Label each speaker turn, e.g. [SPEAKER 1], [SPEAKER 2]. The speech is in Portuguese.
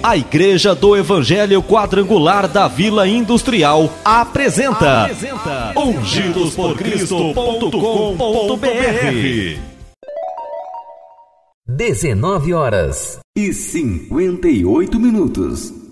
[SPEAKER 1] A Igreja do Evangelho Quadrangular da Vila Industrial apresenta ungidosporcristo.com.br.
[SPEAKER 2] 19h58.